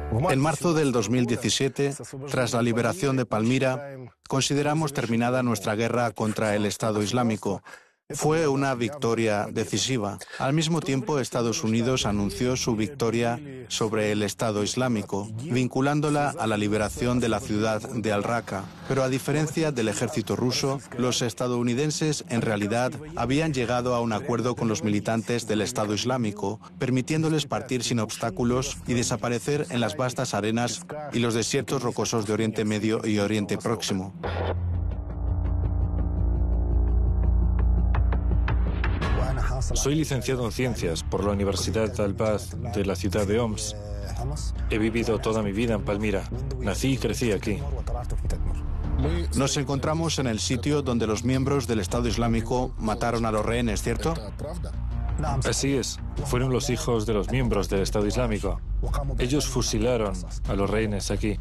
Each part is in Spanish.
En marzo del 2017, tras la liberación de Palmira, consideramos terminada nuestra guerra contra el Estado Islámico. Fue una victoria decisiva. Al mismo tiempo, Estados Unidos anunció su victoria sobre el Estado Islámico, vinculándola a la liberación de la ciudad de Al-Raqqa. Pero a diferencia del ejército ruso, los estadounidenses en realidad habían llegado a un acuerdo con los militantes del Estado Islámico, permitiéndoles partir sin obstáculos y desaparecer en las vastas arenas y los desiertos rocosos de Oriente Medio y Oriente Próximo. Soy licenciado en Ciencias por la Universidad Al-Baz de la ciudad de Homs. He vivido toda mi vida en Palmira. Nací y crecí aquí. Nos encontramos en el sitio donde los miembros del Estado Islámico mataron a los rehenes, ¿cierto? Así es. Fueron los hijos de los miembros del Estado Islámico. Ellos fusilaron a los rehenes aquí.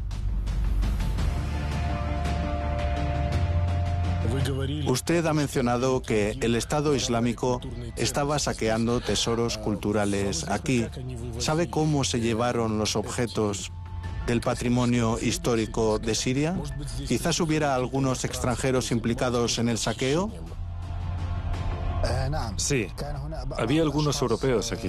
Usted ha mencionado que el Estado Islámico estaba saqueando tesoros culturales aquí. ¿Sabe cómo se llevaron los objetos del patrimonio histórico de Siria? ¿Quizás hubiera algunos extranjeros implicados en el saqueo? Sí, había algunos europeos aquí.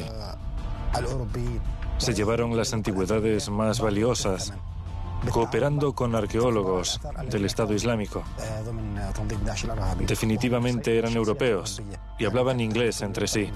Se llevaron las antigüedades más valiosas, cooperando con arqueólogos del Estado Islámico. Definitivamente eran europeos y hablaban inglés entre sí.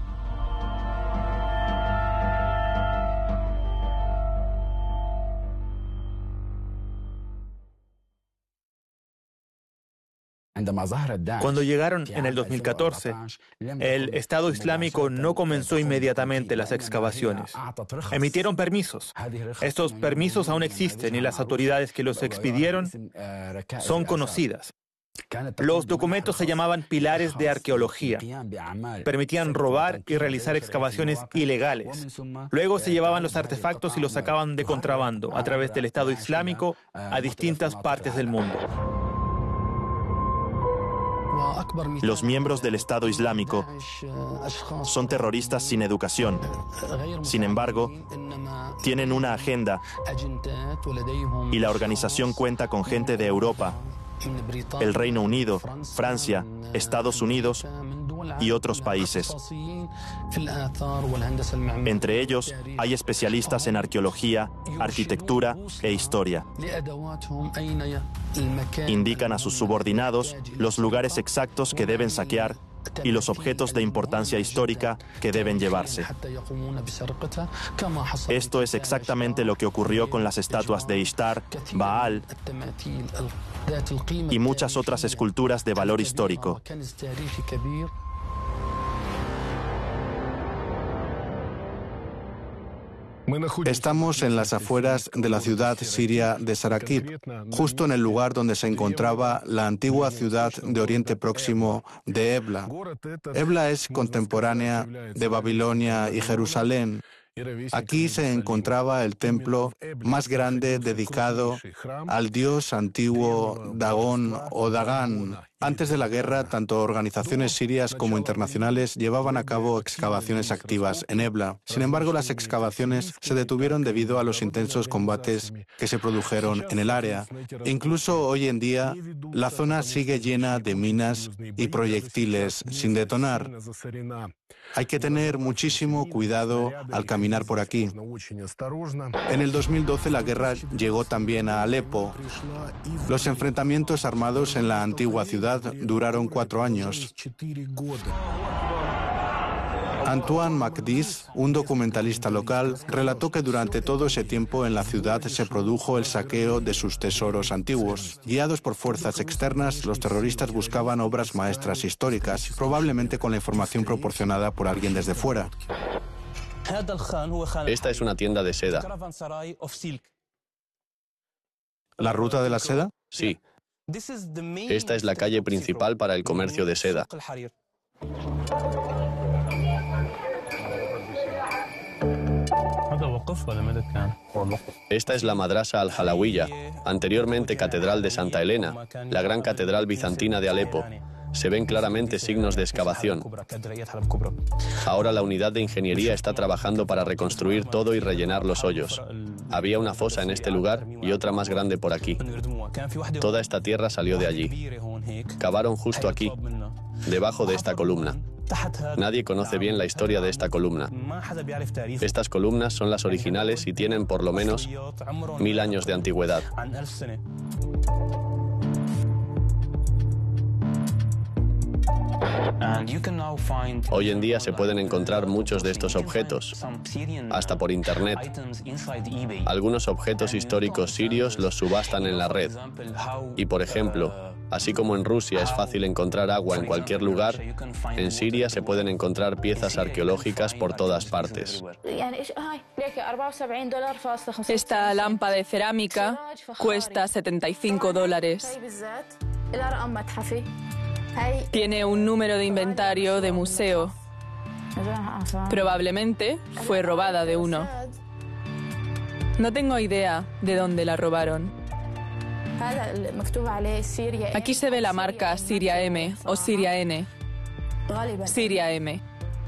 Cuando llegaron en el 2014, el Estado Islámico no comenzó inmediatamente las excavaciones. Emitieron permisos. Estos permisos aún existen y las autoridades que los expidieron son conocidas. Los documentos se llamaban pilares de arqueología. Permitían robar y realizar excavaciones ilegales. Luego se llevaban los artefactos y los sacaban de contrabando a través del Estado Islámico a distintas partes del mundo. Los miembros del Estado Islámico son terroristas sin educación. Sin embargo, tienen una agenda y la organización cuenta con gente de Europa, el Reino Unido, Francia, Estados Unidos y otros países. Entre ellos hay especialistas en arqueología, arquitectura e historia. Indican a sus subordinados los lugares exactos que deben saquear y los objetos de importancia histórica que deben llevarse. Esto es exactamente lo que ocurrió con las estatuas de Ishtar, Baal y muchas otras esculturas de valor histórico. Estamos en las afueras de la ciudad siria de Sarakib, justo en el lugar donde se encontraba la antigua ciudad de Oriente Próximo de Ebla. Ebla es contemporánea de Babilonia y Jerusalén. Aquí se encontraba el templo más grande dedicado al dios antiguo Dagón o Dagán. Antes de la guerra, tanto organizaciones sirias como internacionales llevaban a cabo excavaciones activas en Ebla. Sin embargo, las excavaciones se detuvieron debido a los intensos combates que se produjeron en el área. Incluso hoy en día, la zona sigue llena de minas y proyectiles sin detonar. Hay que tener muchísimo cuidado al caminar por aquí. En el 2012 la guerra llegó también a Alepo. Los enfrentamientos armados en la antigua ciudad duraron 4 años. Antoine Macdis, un documentalista local, relató que durante todo ese tiempo en la ciudad se produjo el saqueo de sus tesoros antiguos. Guiados por fuerzas externas, los terroristas buscaban obras maestras históricas, probablemente con la información proporcionada por alguien desde fuera. Esta es una tienda de seda. ¿La ruta de la seda? Sí. Esta es la calle principal para el comercio de seda. Esta es la Madrasa al-Halawiya, anteriormente Catedral de Santa Elena, la gran catedral bizantina de Alepo. Se ven claramente signos de excavación. Ahora la unidad de ingeniería está trabajando para reconstruir todo y rellenar los hoyos. Había una fosa en este lugar y otra más grande por aquí. Toda esta tierra salió de allí. Cavaron justo aquí, debajo de esta columna. Nadie conoce bien la historia de esta columna. Estas columnas son las originales y tienen por lo menos 1000 años de antigüedad. Hoy en día se pueden encontrar muchos de estos objetos, hasta por internet. Algunos objetos históricos sirios los subastan en la red. Y por ejemplo, así como en Rusia es fácil encontrar agua en cualquier lugar, en Siria se pueden encontrar piezas arqueológicas por todas partes. Esta lámpara de cerámica cuesta $75. Tiene un número de inventario de museo. Probablemente fue robada de uno. No tengo idea de dónde la robaron. Aquí se ve la marca Siria M o Siria N. Siria M.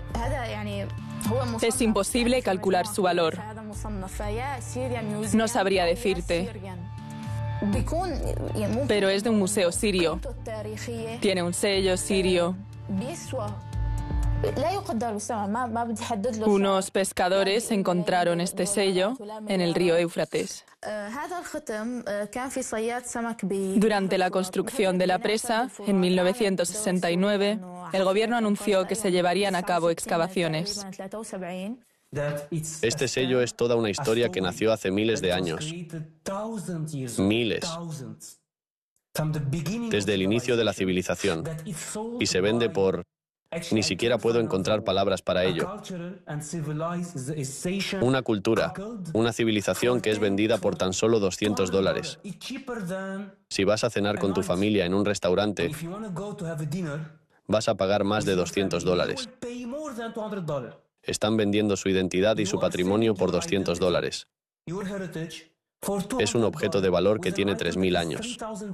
Es imposible calcular su valor. No sabría decirte. Pero es de un museo sirio. Tiene un sello sirio. Unos pescadores encontraron este sello en el río Éufrates. Durante la construcción de la presa, en 1969, el gobierno anunció que se llevarían a cabo excavaciones. Este sello es toda una historia que nació hace miles de años. Miles. Desde el inicio de la civilización. Y se vende por... Ni siquiera puedo encontrar palabras para ello. Una cultura, una civilización que es vendida por tan solo $200. Si vas a cenar con tu familia en un restaurante, vas a pagar más de $200. Están vendiendo su identidad y su patrimonio por $200. Es un objeto de valor que tiene 3000 años.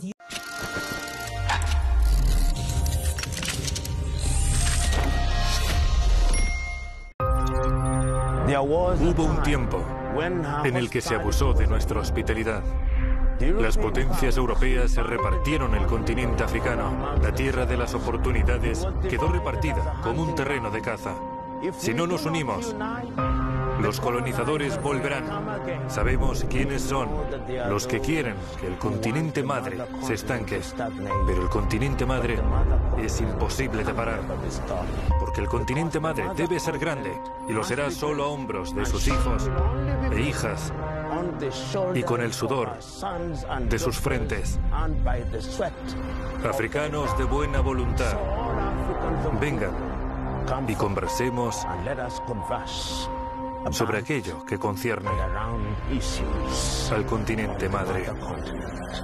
Hubo un tiempo en el que se abusó de nuestra hospitalidad. Las potencias europeas se repartieron el continente africano. La tierra de las oportunidades quedó repartida como un terreno de caza. Si no nos unimos, los colonizadores volverán. Sabemos quiénes son, los que quieren que el continente madre se estanque. Pero el continente madre es imposible de parar, porque el continente madre debe ser grande y lo será solo a hombros de sus hijos e hijas y con el sudor de sus frentes. Africanos de buena voluntad, vengan y conversemos sobre aquello que concierne al continente madre.